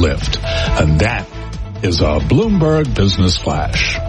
lift. And that is a Bloomberg Business Flash.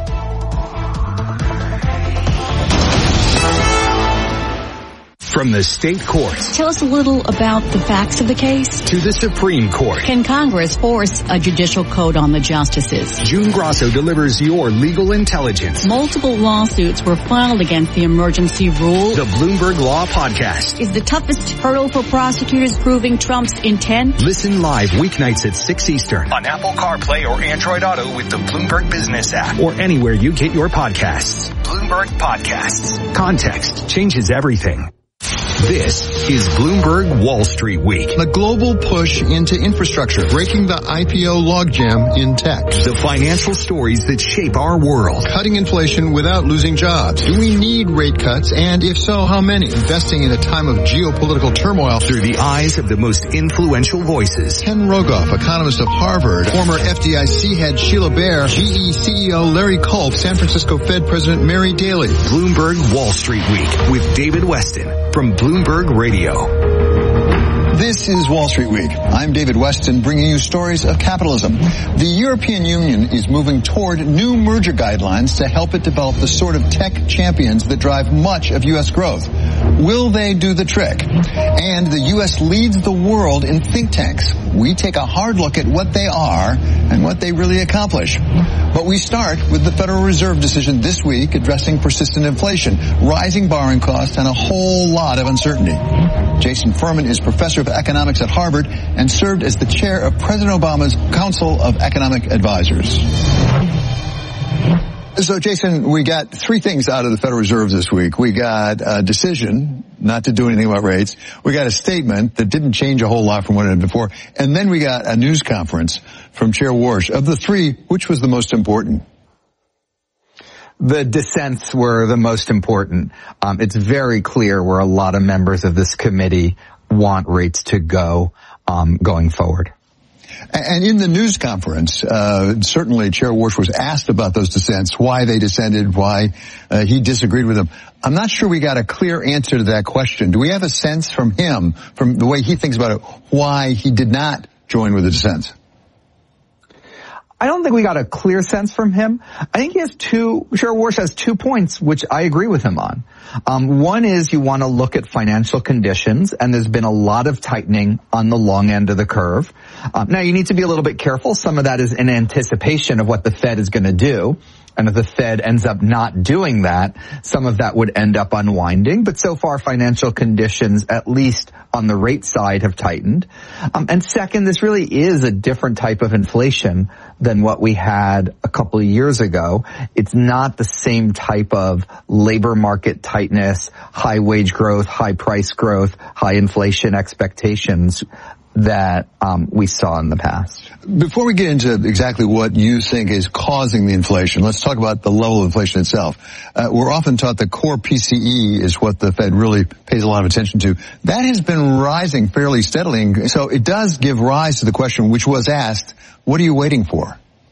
From the state courts. Tell us a little about the facts of the case. To the Supreme Court. Can Congress force a judicial code on the justices? June Grosso delivers your legal intelligence. Multiple lawsuits were filed against the emergency rule. The Bloomberg Law Podcast. Is the toughest hurdle for prosecutors proving Trump's intent? Listen live weeknights at 6 Eastern on Apple CarPlay or Android Auto with the Bloomberg Business app or anywhere you get your podcasts. Bloomberg Podcasts. Context changes everything. This is Bloomberg Wall Street Week. The global push into infrastructure, breaking the IPO logjam in tech. The financial stories that shape our world. Cutting inflation without losing jobs. Do we need rate cuts? And if so, how many? Investing in a time of geopolitical turmoil. Through the eyes of the most influential voices. Ken Rogoff, economist of Harvard. Former FDIC head Sheila Bair. GE CEO Larry Culp. San Francisco Fed President Mary Daly. Bloomberg Wall Street Week with David Weston from Bloomberg Radio. This is Wall Street Week. I'm David Weston, bringing you stories of capitalism. The European Union is moving toward new merger guidelines to help it develop the sort of tech champions that drive much of U.S. growth. Will they do the trick? And the U.S. leads the world in think tanks. We take a hard look at what they are and what they really accomplish. But we start with the Federal Reserve decision this week addressing persistent inflation, rising borrowing costs, and a whole lot of uncertainty. Jason Furman is professor of economics at Harvard and served as the chair of President Obama's Council of Economic Advisors. So, Jason, we got three things out of the Federal Reserve this week. We got a decision not to do anything about rates. We got a statement that didn't change a whole lot from what it had before. And then we got a news conference from Chair Warsh. Of the three, which was the most important? The dissents were the most important. It's very clear where a lot of members of this committee want rates to go going forward. And in the news conference, certainly Chair Warsh was asked about those dissents, why they dissented, why he disagreed with them. I'm not sure we got a clear answer to that question. Do we have a sense from him, from the way he thinks about it, why he did not join with the dissents? I don't think we got a clear sense from him. I think Chair Warsh has 2 points, which I agree with him on. One is you want to look at financial conditions, and there's been a lot of tightening on the long end of the curve. Now, you need to be a little bit careful. Some of that is in anticipation of what the Fed is going to do. And if the Fed ends up not doing that, some of that would end up unwinding. But so far, financial conditions, at least on the rate side, have tightened. And second, this really is a different type of inflation than what we had a couple of years ago. It's not the same type of labor market tightness, high wage growth, high price growth, high inflation expectations that we saw in the past. Before we get into exactly what you think is causing the inflation, let's talk about the level of inflation itself. We're often taught that core PCE is what the Fed really pays a lot of attention to. That has been rising fairly steadily, so it does give rise to the question which was asked, what are you waiting for?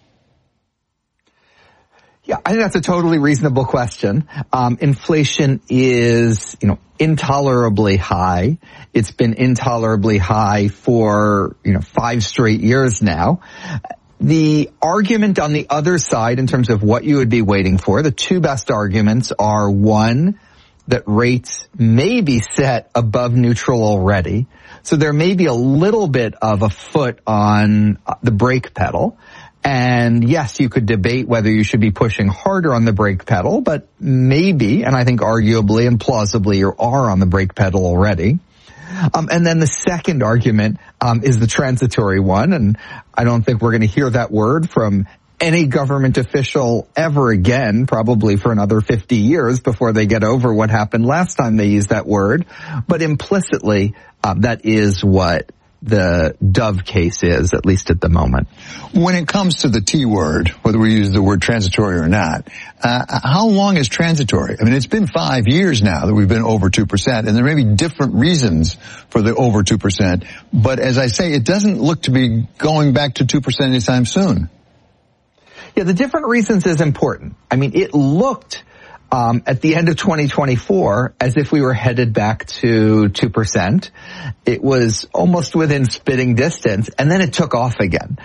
Yeah, I think that's a totally reasonable question. Inflation is, intolerably high. It's been intolerably high for, 5 straight years now. The argument on the other side in terms of what you would be waiting for, the two best arguments are, one, that rates may be set above neutral already. So there may be a little bit of a foot on the brake pedal. And yes, you could debate whether you should be pushing harder on the brake pedal, but maybe, and I think arguably and plausibly you are on the brake pedal already. And then the second argument is the transitory one, and I don't think we're going to hear that word from any government official ever again, probably for another 50 years before they get over what happened last time they used that word. But implicitly, that is what the Dove case is, at least at the moment. When it comes to the T word, whether we use the word transitory or not, how long is transitory? I mean, it's been 5 years now that we've been over 2%, and there may be different reasons for the over 2%. But as I say, it doesn't look to be going back to 2% anytime soon. Yeah, the different reasons is important. I mean, it looked at the end of 2024 as if we were headed back to 2%. It was almost within spitting distance, and then it took off again.